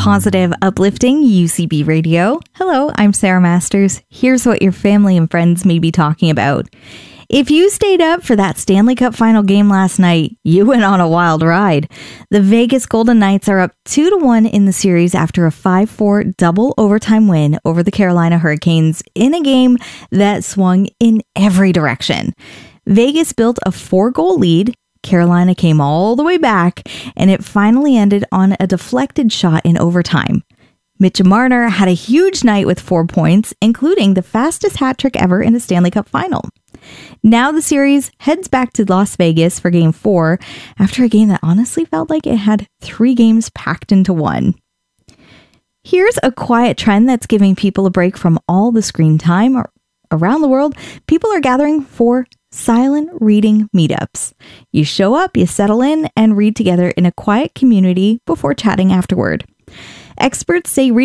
positive, uplifting UCB Radio. Hello, I'm Sarah Masters. Here's what your family and friends may be talking about. If you stayed up for that Stanley Cup final game last night, you went on a wild ride. The Vegas Golden Knights are up 2-1 in the series after a 5-4 double overtime win over the Carolina Hurricanes in a game that swung in every direction. Vegas built a 4-goal lead. Carolina came all the way back, and it finally ended on a deflected shot in overtime. Mitch Marner had a huge night with 4 points, including the fastest hat trick ever in a Stanley Cup final. Now the series heads back to Las Vegas for Game 4 after a game that honestly felt like it had 3 games packed into one. Here's a quiet trend that's giving people a break from all the screen time. Around the world, people are gathering for silent reading meetups. You show up, you settle in, and read together in a quiet community before chatting afterward. Experts say